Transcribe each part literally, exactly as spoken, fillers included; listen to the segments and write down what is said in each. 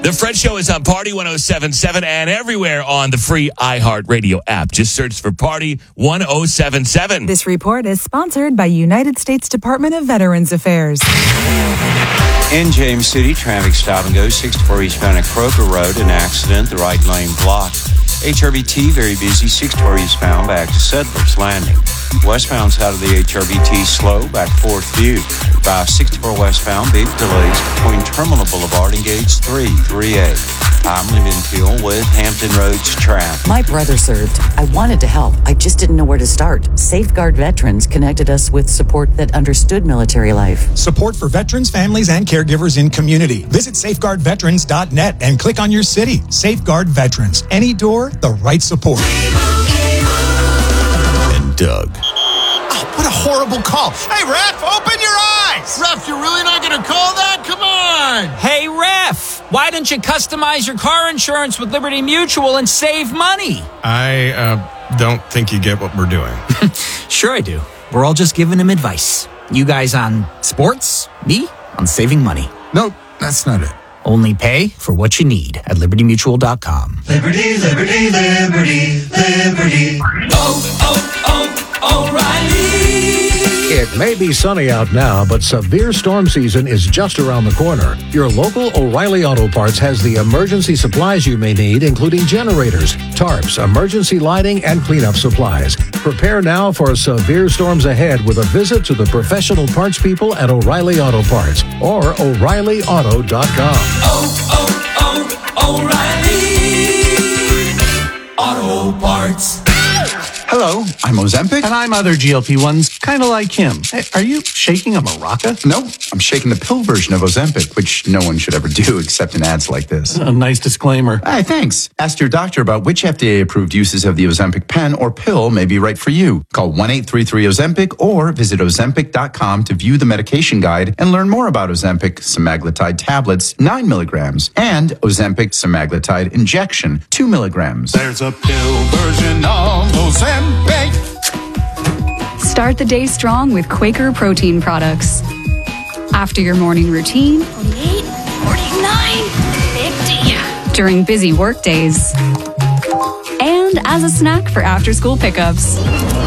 The Fred Show is on Party one oh seven point seven and everywhere on the free iHeartRadio app. Just search for Party one oh seven point seven. This report is sponsored by United States Department of Veterans Affairs. In James City, traffic stop and go, sixty-four eastbound at Kroger Road, an accident, the right lane blocked. H R B T, very busy, sixty-four eastbound back to Settlers Landing. Westbound side of the H R B T, slow, back Fourth View. five sixty-four westbound, big delays between Terminal Boulevard and Gauge three, three A. I'm Living Peel with Hampton Roads traffic. My brother served. I wanted to help. I just didn't know where to start. Safeguard Veterans connected us with support that understood military life. Support for veterans, families, and caregivers in community. Visit safeguard veterans dot net and click on your city. Safeguard Veterans. Any door, the right support. And Doug. Oh, what a horrible call. Hey, Ref, open your eyes. Ref, you're really not going to call that? Come on. Hey, Ref, why don't you customize your car insurance with Liberty Mutual and save money? I uh, don't think you get what we're doing. Sure I do. We're all just giving him advice. You guys on sports, me on saving money. No, that's not it. Only pay for what you need at liberty mutual dot com. Liberty, liberty, liberty, liberty. Oh, oh, oh, O'Reilly. It may be sunny out now, but severe storm season is just around the corner. Your local O'Reilly Auto Parts has the emergency supplies you may need, including generators, tarps, emergency lighting, and cleanup supplies. Prepare now for severe storms ahead with a visit to the professional parts people at O'Reilly Auto Parts or O'Reilly Auto dot com. Oh, oh, oh, O'Reilly Auto Parts. Hello, I'm Ozempic. And I'm other G L P ones, kind of like him. Hey, are you shaking a maraca? No, I'm shaking the pill version of Ozempic, which no one should ever do except in ads like this. A nice disclaimer. Hey, thanks. Ask your doctor about which F D A-approved uses of the Ozempic pen or pill may be right for you. Call one eight three three Ozempic or visit ozempic dot com to view the medication guide and learn more about Ozempic semaglutide tablets, nine milligrams, and Ozempic semaglutide injection, two milligrams. There's a pill version of Ozempic. Start the day strong with Quaker protein products. After your morning routine, forty-eight, forty-nine, fifty. During busy work days, and as a snack for after-school pickups.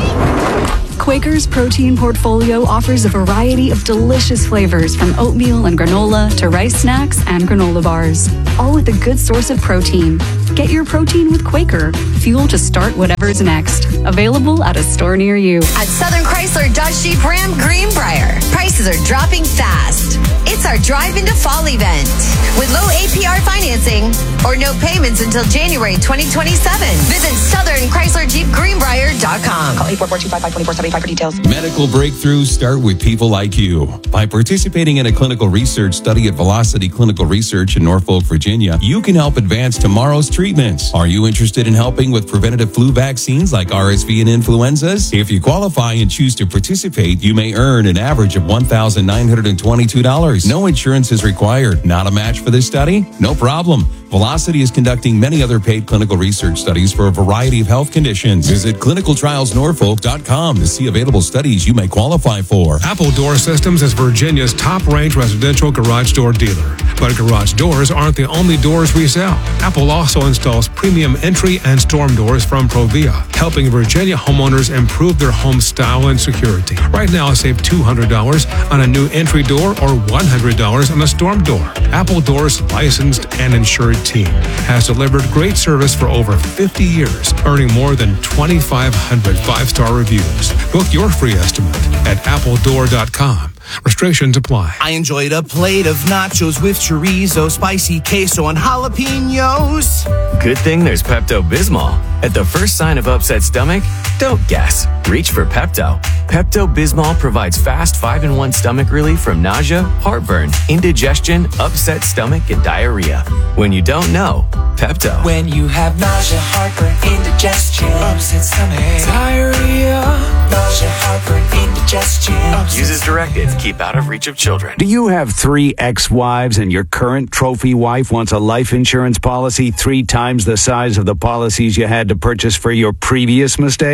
Quaker's protein portfolio offers a variety of delicious flavors from oatmeal and granola to rice snacks and granola bars, all with a good source of protein. Get your protein with Quaker, fuel to start whatever's next. Available at a store near you. At Southern Chrysler Dodge Jeep Ram Greenbrier, prices are dropping fast. It's our Drive into Fall event with low A P R financing or no payments until January twenty twenty-seven. Visit Southern Chrysler Jeep Greenbrier dot com. Call eight four four, two five five, two four seven five for details. Medical breakthroughs start with people like you. By participating in a clinical research study at Velocity Clinical Research in Norfolk, Virginia, you can help advance tomorrow's treatments. Are you interested in helping with preventative flu vaccines like R S V and influenzas? If you qualify and choose to participate, you may earn an average of one thousand nine hundred twenty-two dollars. No insurance is required. Not a match for this study? No problem. Velocity is conducting many other paid clinical research studies for a variety of health conditions. Visit clinical trials norfolk dot com to see available studies you may qualify for. Apple Door Systems is Virginia's top-ranked residential garage door dealer. But garage doors aren't the only doors we sell. Apple also installs premium entry and storm doors from Provia, helping Virginia homeowners improve their home style and security. Right now, save two hundred dollars on a new entry door or one hundred dollars on a storm door. Apple Doors' licensed and insured team has delivered great service for over fifty years, earning more than twenty-five hundred five-star reviews. Book your free estimate at apple door dot com. Restrictions apply. I enjoyed a plate of nachos with chorizo, spicy queso, and jalapenos. Good thing there's Pepto-Bismol. At the first sign of upset stomach, don't guess. Reach for Pepto. Pepto-Bismol provides fast five in one stomach relief from nausea, heartburn, indigestion, upset stomach, and diarrhea. When you don't know, Pepto. When you have nausea, heartburn, indigestion, upset stomach, diarrhea, nausea, heartburn, indigestion. Use as directed. Keep out of reach of children. Do you have three ex-wives and your current trophy wife wants a life insurance policy three times the size of the policies you had to purchase for your previous mistakes?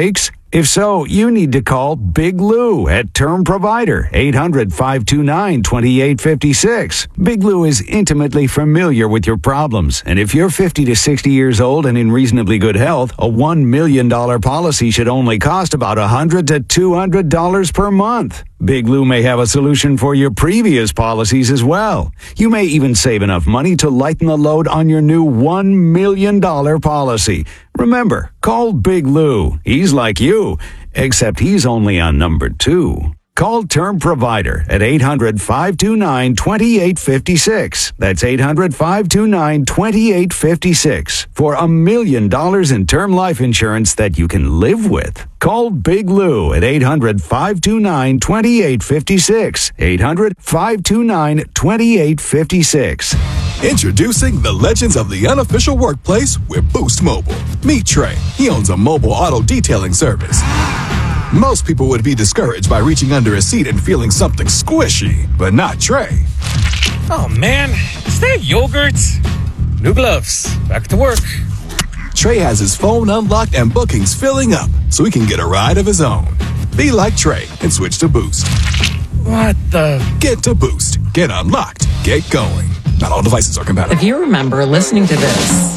If so, you need to call Big Lou at Term Provider, eight hundred, five two nine, two eight five six. Big Lou is intimately familiar with your problems, and if you're fifty to sixty years old and in reasonably good health, a one million dollars policy should only cost about one hundred to two hundred dollars per month. Big Lou may have a solution for your previous policies as well. You may even save enough money to lighten the load on your new one million dollars policy. Remember, call Big Lou. He's like you, except he's only on number two. Call Term Provider at eight hundred, five two nine, two eight five six. That's eight hundred, five two nine, two eight five six for a million dollars in term life insurance that you can live with. Call Big Lou at eight hundred, five two nine, two eight five six. eight hundred, five two nine, two eight five six. Introducing the legends of the unofficial workplace with Boost Mobile. Meet Trey. He owns a mobile auto detailing service. Most people would be discouraged by reaching under a seat and feeling something squishy, but not Trey. Oh man, is that yogurt? New gloves. Back to work. Trey has his phone unlocked and bookings filling up so he can get a ride of his own. Be like Trey and switch to Boost. What the? Get to Boost. Get unlocked. Get going. Not all devices are compatible. If you remember listening to this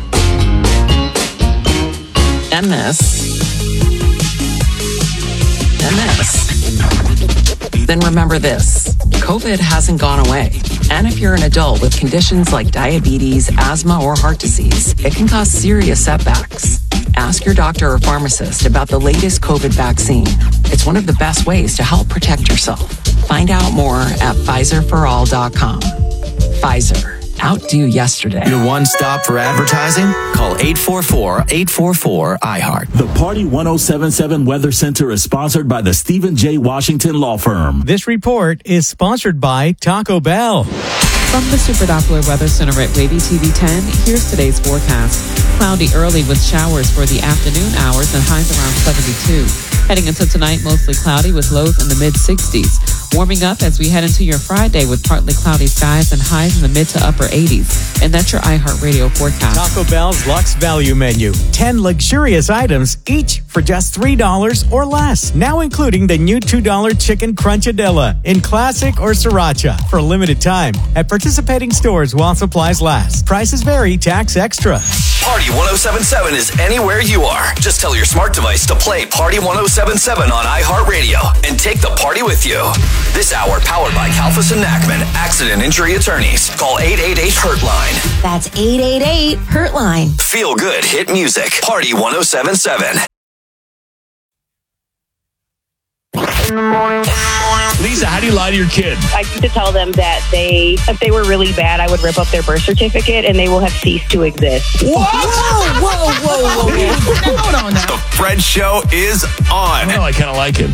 and this and this, then remember this. COVID hasn't gone away. And if you're an adult with conditions like diabetes, asthma, or heart disease, it can cause serious setbacks. Ask your doctor or pharmacist about the latest COVID vaccine. It's one of the best ways to help protect yourself. Find out more at Pfizer for all dot com. Pfizer. Outdo yesterday. Your one stop for advertising? Call eight four four, eight four four, I heart. The Party ten seventy-seven Weather Center is sponsored by the Stephen J. Washington Law Firm. This report is sponsored by Taco Bell. From the Super Doppler Weather Center at Wavy T V ten, here's today's forecast. Cloudy early with showers for the afternoon hours and highs around seventy-two. Heading into tonight, mostly cloudy with lows in the mid-sixties. Warming up as we head into your Friday with partly cloudy skies and highs in the mid to upper eighties. And that's your iHeartRadio forecast. Taco Bell's Luxe Value Menu. ten luxurious items, each for just three dollars or less. Now including the new two dollar Chicken Crunchadilla in Classic or Sriracha for a limited time at participating stores while supplies last. Prices vary, tax extra. Party ten seventy-seven is anywhere you are. Just tell your smart device to play Party ten seventy-seven on iHeartRadio and take the party with you. This hour powered by Kalfas and Nachman, accident injury attorneys. Call eight eight eight, hurt line. That's eight eight eight, hurt line. Feel good hit music. Party ten seventy-seven. In the morning. Lisa, how do you lie to your kid? I used to tell them that they, if they were really bad, I would rip up their birth certificate and they will have ceased to exist. What? Whoa, whoa, whoa, whoa. Hold on now. The Fred Show is on. No, I kind of like it.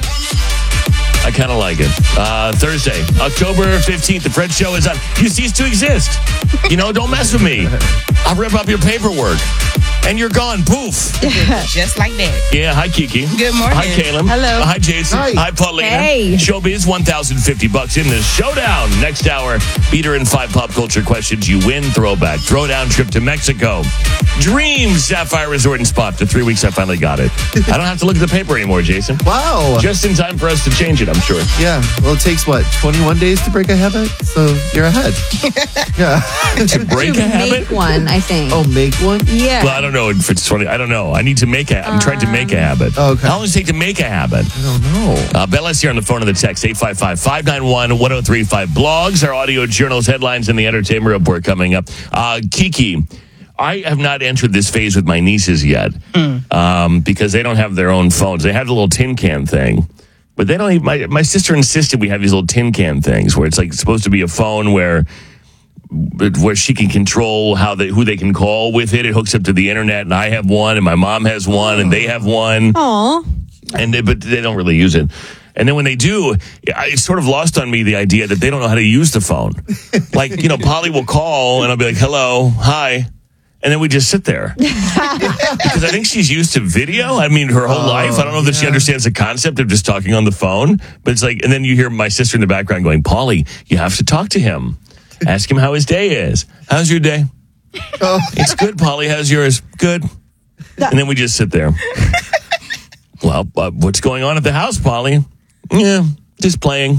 I kind of like it. Uh, Thursday, October fifteenth, the Fred Show is on. You cease to exist. You know, don't mess with me. I'll rip up your paperwork. And you're gone. Poof. Just like that. Yeah. Hi, Kiki. Good morning. Hi, Caleb. Hello. Uh, hi, Jason. Hi. Hi, Paulina. Hey. Showbiz, one thousand fifty bucks in the showdown. Next hour, beater and five pop culture questions. You win throwback. Throwdown trip to Mexico. Dreams Sapphire Resort and Spa. After three weeks, I finally got it. I don't have to look at the paper anymore, Jason. Wow. Just in time for us to change it, I'm sure. Yeah. Well, it takes, what, twenty-one days to break a habit? So you're ahead. Yeah. To break to a habit? make one, I think. Oh, make one? Yeah. Well, I don't know if it's twenty. I don't know. I need to make a. I'm um, trying to make a habit. Okay. How long does it take to make a habit? I don't know. Uh, Bella's here on the phone and the text eight five five, five nine one, one oh three five. Blogs, our audio journals, headlines, and the entertainment report coming up. Uh, Kiki, I have not entered this phase with my nieces yet mm. um, because they don't have their own phones. They have the little tin can thing. But they don't even, my, my sister insisted we have these little tin can things where it's like it's supposed to be a phone where where she can control how they who they can call with it. It hooks up to the internet, and I have one, and my mom has one, and they have one. Aww. And they, but they don't really use it. And then when they do, it's sort of lost on me the idea that they don't know how to use the phone. Like, you know, Polly will call, and I'll be like, hello, hi. And then we just sit there. Because I think she's used to video. I mean, her whole oh, life. I don't know that yeah. she understands the concept of just talking on the phone. But it's like, and then you hear my sister in the background going, Polly, you have to talk to him. Ask him how his day is. How's your day? Oh. It's good, Polly. How's yours? Good. And then we just sit there. Well, Well, uh, what's going on at the house, Polly? Yeah, just playing.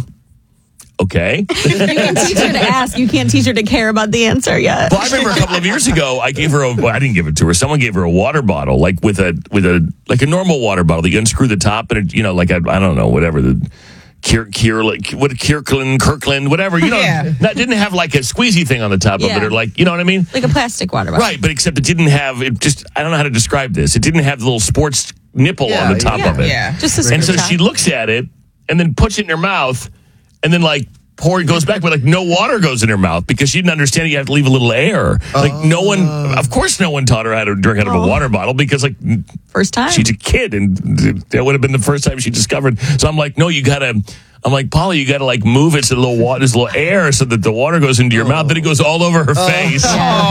Okay. You can teach her to ask. You can't teach her to care about the answer yet. Well, I remember a couple of years ago, I gave her a. Well, I didn't give it to her. Someone gave her a water bottle, like with a with a like a normal water bottle. You unscrew the top, and it, you know, like a, I don't know, whatever the. Kier, Kier, like, what Kirkland, Kirkland, whatever, you know, Yeah. that didn't have like a squeezy thing on the top Yeah. of it, or like, you know what I mean? Like a plastic water bottle. Right, but except it didn't have, it just, I don't know how to describe this. It didn't have the little sports nipple Yeah, on the top yeah. of it. Yeah. Just a and so screw top. she looks at it and then puts it in her mouth and then like, pour it goes back, but like no water goes in her mouth because she didn't understand you have to leave a little air. Like no one, of course, no one taught her how to drink out of a water bottle because like first time she's a kid and that would have been the first time she discovered. So I'm like, no, you gotta. I'm like, Polly, you gotta like move it so the little water, there's a little air so that the water goes into your mouth. Then it goes all over her face,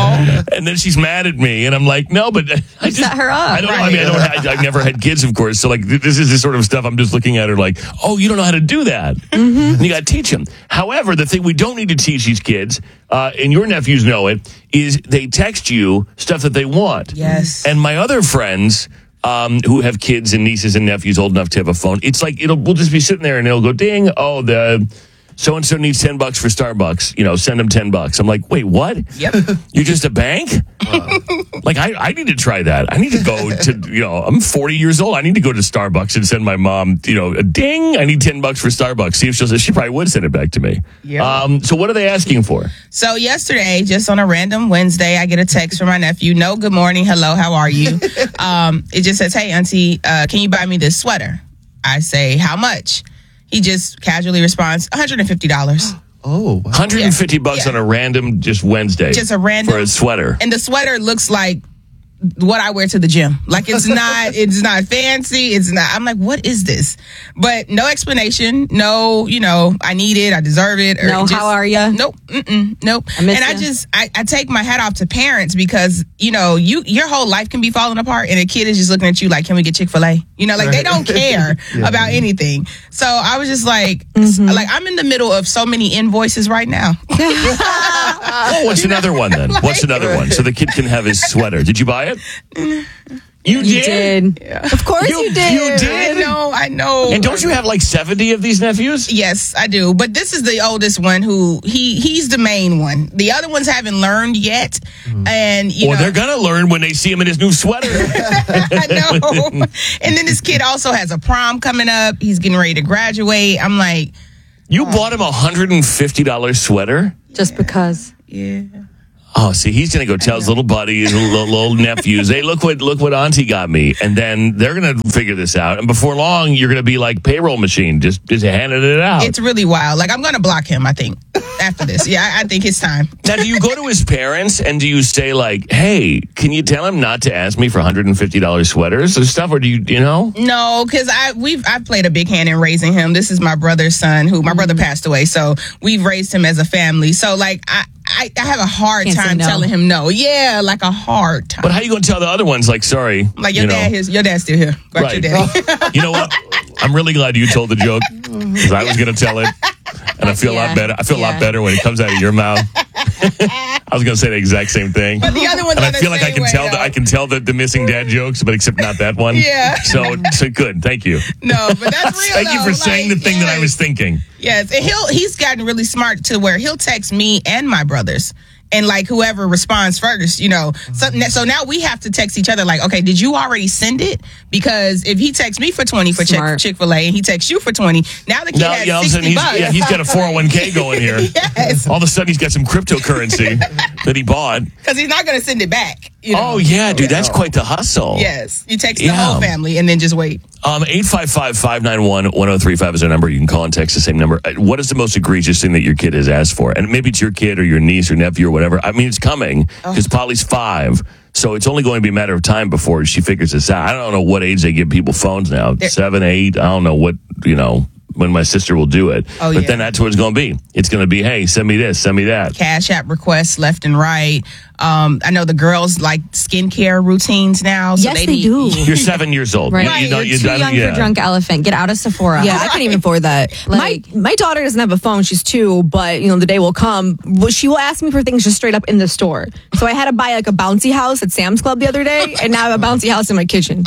and then she's mad at me, and I'm like, no, but I just, set her up. I don't. I mean, I don't. I, I've never had kids, of course. So like, this is the sort of stuff I'm just looking at her like, oh, you don't know how to do that. Mm-hmm. And you got to teach them. However, the thing we don't need to teach these kids, uh, and your nephews know it, is they text you stuff that they want. Yes. And my other friends. Um, who have kids and nieces and nephews old enough to have a phone. It's like it'll we'll just be sitting there and it'll go ding. Oh, the so and so needs ten bucks for Starbucks. You know, send them ten bucks. I'm like, wait, what? Yep. You're just a bank? Like I, I need to try that. I need to go to you know I'm forty years old. I need to go to Starbucks and send my mom you know a ding. I need ten bucks for Starbucks. See if she'll she probably would send it back to me. Yeah. Um. So what are they asking for? So yesterday, just on a random Wednesday, I get a text from my nephew. No, good morning. Hello, how are you? um, it just says, hey, auntie, uh, can you buy me this sweater? I say, how much? He just casually responds, one hundred fifty dollars. Oh, wow. one hundred fifty bucks Yeah. on a random just Wednesday. Just a random for a sweater. And the sweater looks like what I wear to the gym. Like it's not, it's not fancy. It's not, I'm like, what is this? But no explanation. No, you know, I need it. I deserve it. Or No, just, how are ya? Nope. Mm-mm, nope. I miss and I ya. just, I, I take my hat off to parents because, you know, you, your whole life can be falling apart and a kid is just looking at you like, can we get Chick-fil-A? You know, like they don't care Yeah. about anything. So I was just like, Mm-hmm. like I'm in the middle of so many invoices right now. Oh, what's another one then? What's another one? So the kid can have his sweater. Did you buy it? You You did? did. Of course you, did. You did? I know, I know. And don't you have like seventy of these nephews? Yes, I do. But this is the oldest one who he he's the main one. The other ones haven't learned yet. And you Well, know they're going to learn when they see him in his new sweater. I know. And then this kid also has a prom coming up. He's getting ready to graduate. I'm like, You bought him a one hundred fifty dollars sweater? Just because. yeah. Oh, see, he's going to go tell his little buddies, little, little nephews, hey, look what look what auntie got me. And then they're going to figure this out. And before long, you're going to be like payroll machine, just, just handing it out. It's really wild. Like I'm gonna block him, I think, after this. Yeah, I, I think it's time. Now, do you go to his parents and do you say like, hey, can you tell him not to ask me for one hundred fifty dollars sweaters or stuff? Or do you, you know? No, because I we've I've played a big hand in raising him. This is my brother's son, who my brother passed away, so we've raised him as a family. So like I I, I have a hard Can't say time no. telling him no. Yeah, like a hard time. But how you going to tell the other ones, like, sorry? Like your you know? dad, his your dad's still here. Got Right. your daddy. You know what? I'm really glad you told the joke because I was going to tell it, and I feel a Yeah. lot better. I feel a lot Yeah. better when it comes out of your mouth. I was going to say the exact same thing, But the other one's and I on the feel like I same can way, tell that though. I can tell the, the missing dad jokes, but except not that one. Yeah. So so good. Thank you. No, but that's real. Thank you though. for saying the Like, thing that I yes. was thinking. Yes, and he'll he's gotten really smart to where he'll text me and my brothers. And like whoever responds first, you know. So, so now we have to text each other like, okay, did you already send it? Because if he texts me for twenty for Chick Smart. Chick-fil-A and he texts you for twenty, now the kid Now, has yeah, all of a sudden sixty he's, bucks. yeah, he's got a four oh one k going here. Yes. All of a sudden he's got some cryptocurrency that he bought. Because he's not going to send it back. You know? Oh yeah, dude, that's quite the hustle. Yes. You text the Yeah. whole family and then just wait. Um, eight five five, five nine one, one oh three five is our number. You can call and text the same number. Uh, What is the most egregious thing that your kid has asked for? And maybe it's your kid or your niece or nephew or whatever. I mean, it's coming because Polly's five. So it's only going to be a matter of time before she figures this out. I don't know what age they give people phones now. They're- Seven, eight. I don't know what, you know, when my sister will do it. Oh, but yeah. then that's what it's going to be. It's going to be, hey, send me this, send me that. Cash app requests left and right. Um, I know the girls like skincare routines now. So Yes, they, they need, do. You're seven years old. Right. You- you don't- You're you too don't- young yeah. for Drunk Elephant. Get out of Sephora. Yeah, I couldn't even afford that. Like- my my daughter doesn't have a phone; she's two. But you know, the day will come. Well, she will ask me for things just straight up in the store. So I had to buy like a bouncy house at Sam's Club the other day, and now I have a bouncy house in my kitchen.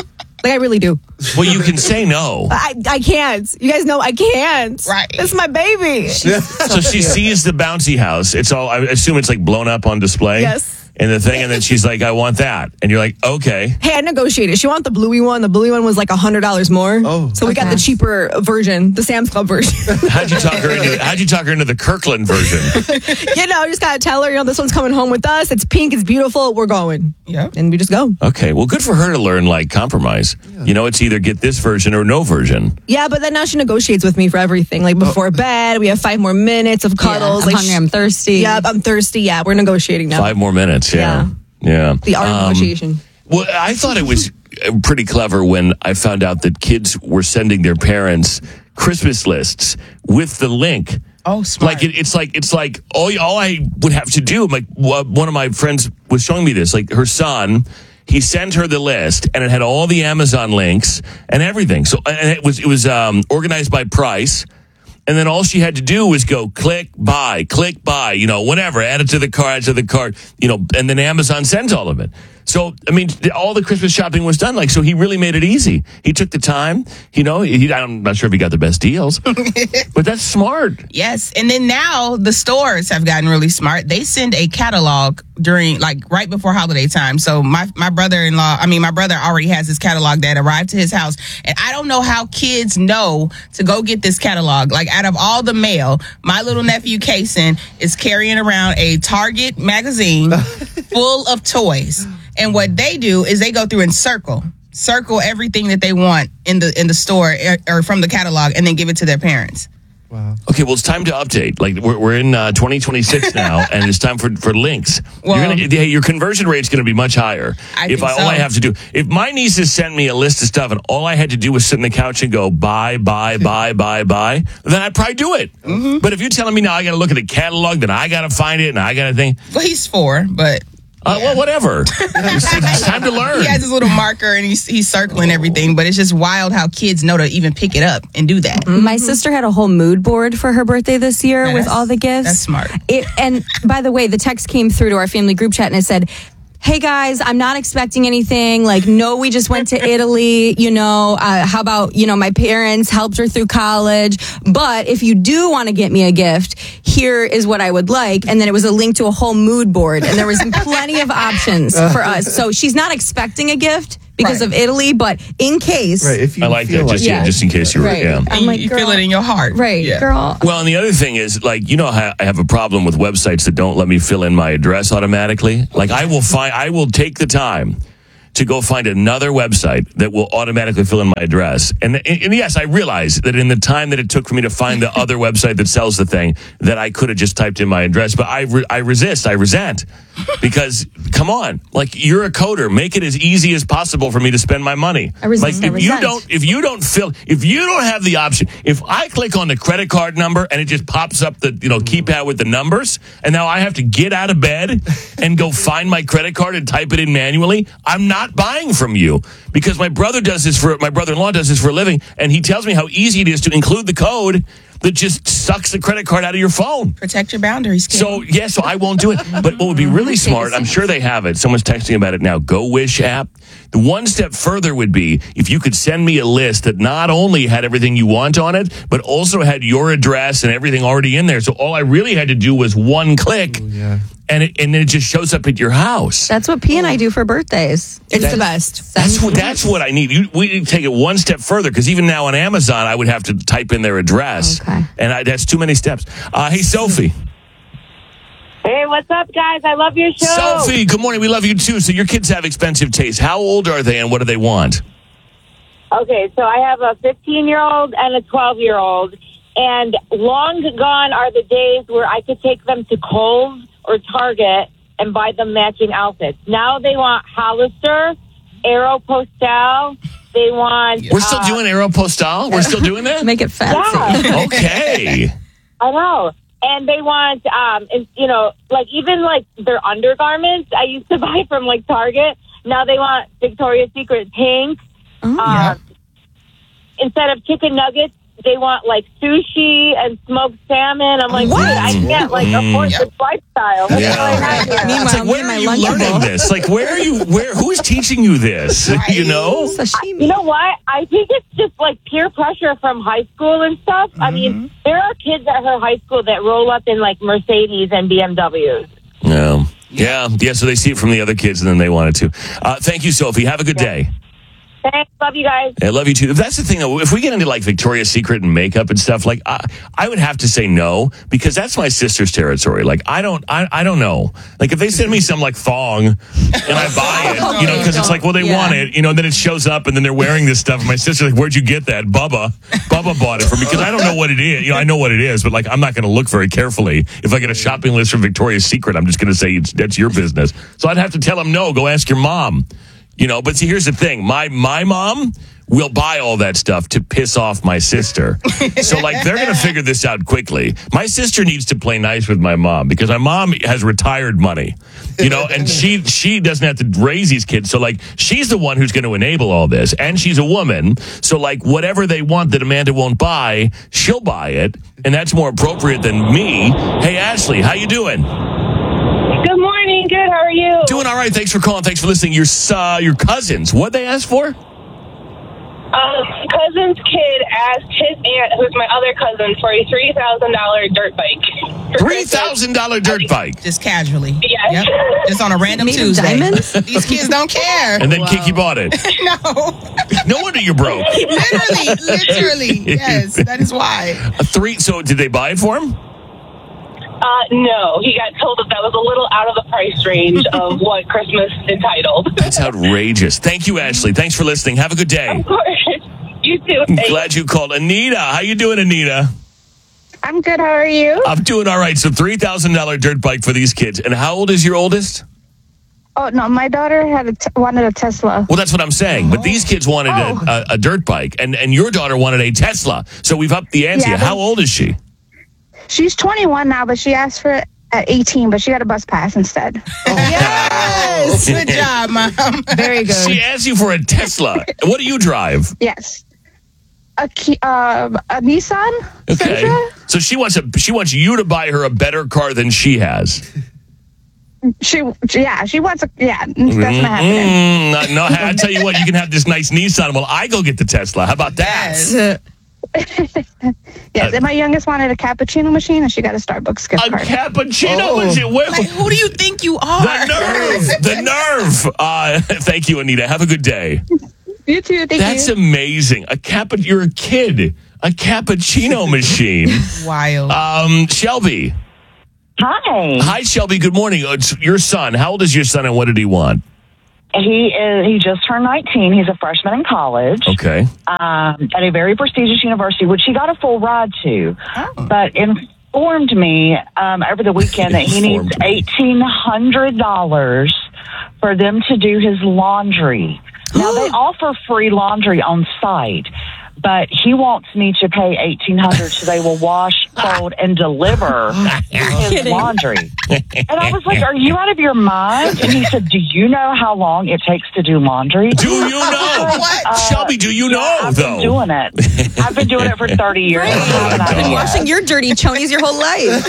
Like, I really do. Well, you can say no. I, I can't. You guys know I can't. Right. That's my baby. So she sees the bouncy house. It's all, I assume it's like blown up on display. Yes. And the thing, and then she's like, I want that. And you're like, okay. Hey, I negotiated. She wanted the bluey one. The bluey one was like one hundred dollars more. Oh. So we got the cheaper version, the Sam's Club version. How'd you talk her into, how'd you talk her into the Kirkland version? You know, just got to tell her, you know, this one's coming home with us. It's pink. It's beautiful. We're going. Yeah. And we just go. Okay. Well, good for her to learn, like, compromise. Yeah. You know, it's either get this version or no version. Yeah, but then now she negotiates with me for everything. Like, before oh. bed, we have five more minutes of cuddles. Yeah, I'm like, hungry. I'm thirsty. Yeah, I'm thirsty. Yeah, we're negotiating now. Five more minutes. Yeah. Yeah. Yeah. The art of um, negotiation. Well, I thought it was pretty clever when I found out that kids were sending their parents Christmas lists with the link. Oh, smart. Like it, it's like it's like all all I would have to do. Like one of my friends was showing me this. Like her son, he sent her the list, and it had all the Amazon links and everything. So and it was it was um, organized by price. And then all she had to do was go click, buy, click, buy, you know, whatever, add it to the cart, add to the cart, you know, and then Amazon sends all of it. So, I mean, all the Christmas shopping was done. Like, so he really made it easy. He took the time, you know, he, I'm not sure if he got the best deals, but that's smart. Yes. And then now the stores have gotten really smart. They send a catalog during, like, right before holiday time. So my, my brother-in-law, I mean, my brother already has his catalog that arrived to his house. And I don't know how kids know to go get this catalog. Like, out of all the mail, my little nephew, Kason, is carrying around a Target magazine full of toys. And what they do is they go through and circle, circle everything that they want in the in the store or, or from the catalog, and then give it to their parents. Wow. Okay, well, it's time to update. Like we're we're in uh, twenty twenty-six now, and it's time for, for links. Well, You're gonna, your conversion rate's going to be much higher. I if think I, so. all I have to do, if my nieces sent me a list of stuff, and all I had to do was sit on the couch and go buy, buy, buy, buy, buy, then I'd probably do it. Mm-hmm. But if you're telling me now I got to look at a catalog, then I got to find it, and I got to think. Well, he's four, but. Uh, well, whatever. it's, it's time to learn. He has his little marker and he's, he's circling everything, but it's just wild how kids know to even pick it up and do that. Mm-hmm. My sister had a whole mood board for her birthday this year Yeah, with that's- all the gifts. that's smart. It, and by the way, the text came through to our family group chat and it said, hey guys, I'm not expecting anything. Like, no, we just went to Italy. You know, uh, how about, you know, my parents helped her through college. But if you do want to get me a gift, here is what I would like. And then it was a link to a whole mood board. And there was plenty of options for us. So she's not expecting a gift because Right. of Italy, but in case. Right. If you I like feel that, just, Yeah. yeah, just in case you were, Right. yeah. I'm like, you girl, feel it in your heart. right, Yeah. girl. Well, and the other thing is, like, you know how I have a problem with websites that don't let me fill in my address automatically? Like, I will find, I will take the time to go find another website that will automatically fill in my address. And, and yes, I realize that in the time that it took for me to find the other website that sells the thing, that I could have just typed in my address. But I, re- I resist, I resent. Because, come on, like, you're a coder. Make it as easy as possible for me to spend my money. I resist, like, I if you resent. don't, if you don't fill, if you don't have the option, if I click on the credit card number and it just pops up the, you know, keypad with the numbers, and now I have to get out of bed and go find my credit card and type it in manually, I'm not buying from you. Because my brother does this for, my brother-in-law does this for a living, and he tells me how easy it is to include the code that just sucks the credit card out of your phone. Protect your boundaries, kid. So, yeah, so I won't do it. But what would be really smart, I'm sure they have it. Someone's texting about it now. Go Wish app. The one step further would be if you could send me a list that not only had everything you want on it, but also had your address and everything already in there. So all I really had to do was one click, Ooh, yeah. and it, and then it just shows up at your house. That's what P and I do for birthdays. It's the best. That's what that's what I need. You, we need to take it one step further, because even now on Amazon, I would have to type in their address, Okay. and I, that's too many steps. Uh, hey, Sophie. Hey, what's up, guys? I love your show. Sophie, good morning. We love you too. So your kids have expensive taste. How old are they, and what do they want? Okay, so I have a fifteen-year-old and a twelve-year-old, and long gone are the days where I could take them to Kohl's or Target and buy them matching outfits. Now they want Hollister, Aeropostale. They want... We're still uh, doing Aeropostale? We're still doing that? Make it fancy. Yeah. Okay. I know. And they want, um, and, you know, like even like their undergarments I used to buy from like Target. Now they want Victoria's Secret pink. Oh, uh, Instead of chicken nuggets, they want like sushi and smoked salmon. I'm like, What? dude, I can't like Mm. afford this lifestyle. What's Yeah. going on here? Meanwhile, It's like, me where and are my you lunch learning bowl. this? Like, where are you? Where? Who's teaching you this? You know? Sashimi. You know what? I think it's just like peer pressure from high school and stuff. I mean, there are kids at her high school that roll up in like Mercedes and B M Ws. No. Yeah. Yeah. So they see it from the other kids, and then they want it to. Uh, thank you, Sophie. Have a good day. Thanks. Love you guys. I love you too. That's the thing, though. If we get into like Victoria's Secret and makeup and stuff, like I, I would have to say no because that's my sister's territory. Like I don't, I, I don't know. Like if they send me some like thong and I buy it, you know, because it's like, well, they Yeah. want it, you know, and then it shows up and then they're wearing this stuff. And my sister's like, "Where'd you get that?" Bubba, Bubba bought it for me because I don't know what it is. You know, I know what it is, but like I'm not going to look very carefully. If I get a shopping list from Victoria's Secret, I'm just going to say it's, that's your business. So I'd have to tell them no. Go ask your mom. You know, but see, here's the thing. My my mom will buy all that stuff to piss off my sister. So, like, they're going to figure this out quickly. My sister needs to play nice with my mom because my mom has retired money, you know, and she she doesn't have to raise these kids. So, like, she's the one who's going to enable all this. And she's a woman. So, like, whatever they want that Amanda won't buy, she'll buy it. And that's more appropriate than me. Hey, Ashley, how you doing? Good morning. Good. How are you? Doing all right. Thanks for calling. Thanks for listening. Your, uh, your cousins, what'd they ask for? Um, cousin's kid asked his aunt, who's my other cousin, for a three thousand dollars dirt bike. three thousand dollars dirt bike. Just casually. Yes. Yep. Just on a random Made of Tuesday. diamonds? These kids don't care. And then Kiki bought it. No. No wonder you're broke. Literally. Literally. Yes. That is why. A three. So did they buy it for him? Uh, no, he got told that that was a little out of the price range of what Christmas entitled. That's outrageous. Thank you, Ashley. Thanks for listening. Have a good day. Of course. You too. I'm glad you called. Anita, how you doing, Anita? I'm good. How are you? I'm doing all right. So three thousand dollars dirt bike for these kids. And how old is your oldest? Oh no, my daughter had a t- wanted a Tesla. Well, that's what I'm saying. But these kids wanted Oh. a, a, a dirt bike, and, and your daughter wanted a Tesla. So we've upped the ante. Yeah, How but- old is she? She's twenty-one now, but she asked for it at eighteen, but she got a bus pass instead. Yes. Good job, Mom. Very good. She asked you for a Tesla. What do you drive? Yes. A Ki- uh, a Nissan Okay. Sentra. So she wants a she wants you to buy her a better car than she has. She, yeah, she wants a yeah. That's not happening. Mm, no, no, I tell you what, you can have this nice Nissan. Well, I go get the Tesla. How about that? Yes. Yes, and my youngest wanted a cappuccino machine, and she got a Starbucks gift A card. cappuccino? Oh. Was it? Where- Like, who do you think you are? The nerve! The nerve! Uh, thank you, Anita. Have a good day. You too. Thank That's you. amazing. A cap. You're a kid. A cappuccino machine. Wild. Um, Shelby. Hi. Hi, Shelby. Good morning. Uh, It's your son. How old is your son, and what did he want? He is. He just turned nineteen. He's a freshman in college. Okay. Um, at a very prestigious university, which he got a full ride to, Oh. but informed me um, over the weekend that he needs Informed me. eighteen hundred dollars for them to do his laundry. Now they offer free laundry on site, but he wants me to pay eighteen hundred dollars so they will wash, fold, and deliver his kidding. laundry. And I was like, "Are you out of your mind?" And he said, "Do you know how long it takes to do laundry?" Do you know? What? Shelby, do you know, I've though? been doing it. I've been doing it for thirty years. Great. I haven't Oh, had it God. yet. Washing your dirty chonies your whole life.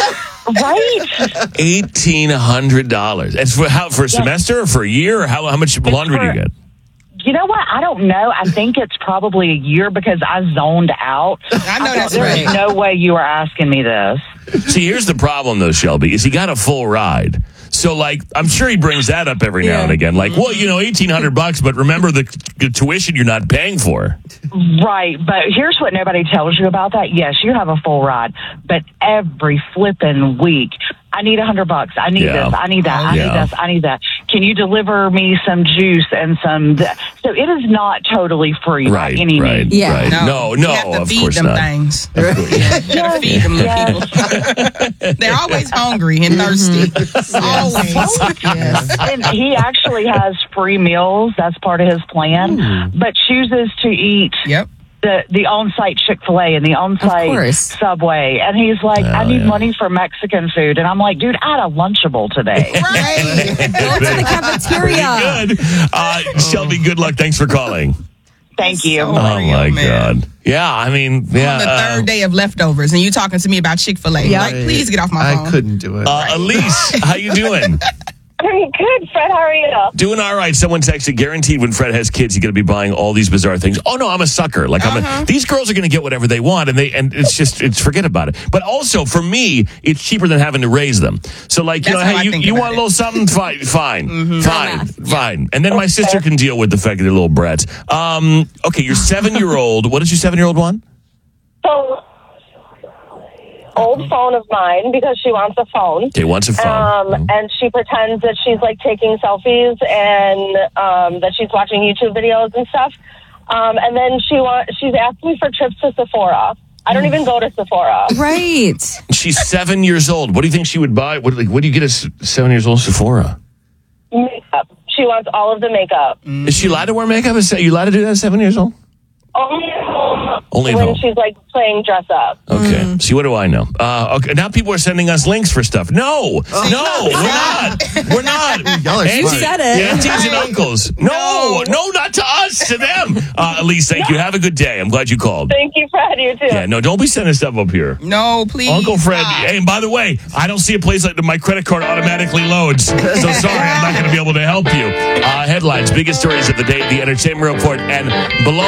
Right? eighteen hundred dollars. It's for how for a semester or for a year? Or how how much laundry do you for- get? You know what? I don't know. I think it's probably a year because I zoned out. I know thought, that's There's right. no way you were asking me this. See, here's the problem, though, Shelby, is he got a full ride. So, like, I'm sure he brings that up every now Yeah. and again. Like, well, you know, eighteen hundred bucks, but remember the, the tuition you're not paying for. Right. But here's what nobody tells you about that. Yes, you have a full ride, but every flipping week, I need a hundred bucks. I need Yeah. this. I need that. I Yeah. need this. I need that. Can you deliver me some juice and some? Th- so it is not totally free Right, by any right, means. Yeah. right. No, no, you have to of feed course them not. things. Yes, You gotta feed them yes. people. They're always hungry and thirsty. Always. Yes. And he actually has free meals. That's part of his plan, but chooses to eat Yep. the, the on-site Chick-fil-A and the on-site Of course. Subway. And he's like, Oh, I need yeah. money for Mexican food. And I'm like, dude, I had a Lunchable today. Right. Go to the cafeteria. Pretty good. Uh, Shelby, good luck. Thanks for calling. Thank you. Oh, my God. Yeah, I mean, yeah. On the third uh, day of leftovers, and you talking to me about Chick-fil-A. Yeah. Like, please get off my phone. I couldn't do it. uh, Elise, how you doing? I'm good, Fred. How are you? Doing all right. Someone texted, guaranteed when Fred has kids, he's going to be buying all these bizarre things. Oh, no, I'm a sucker. Like, I'm Uh-huh. a, these girls are going to get whatever they want, and they and it's just, it's forget about it. But also, for me, it's cheaper than having to raise them. So, like, you That's know, how I hey, you, think you about want a it. little something? Fine, fine, Mm-hmm. fine, fine. And then my sister can deal with the fact that they're little brats. Um, okay, your seven-year-old, what does your seven-year-old want? So, old phone of mine because she wants a phone. Okay, wants a phone. Um, and she pretends that she's like taking selfies and um, that she's watching YouTube videos and stuff. Um, and then she want she's asked me for trips to Sephora. I don't even go to Sephora. Right. She's seven years old. What do you think she would buy? What, like, what do you get a s- seven years old Sephora? Makeup. She wants all of the makeup. Is she allowed to wear makeup? Is that, you allowed to do that at seven years old? Only at home Only at when home. she's like playing dress up. Okay. See, what do I know? Uh, okay. Now people are sending us links for stuff. No, no, we're not. We're not. Y'all are Auntie- smart. said it. Aunties and uncles. No, no, not to us, to them. Uh, Elise, thank you. Have a good day. I'm glad you called. Thank you, Fred. You too. Yeah, no, don't be sending stuff up here. No, please. Uncle Fred, stop. hey, and by the way, I don't see a place like my credit card automatically loads. So sorry, I'm not going to be able to help you. Uh, headlines, biggest stories of the day, the entertainment report, and below.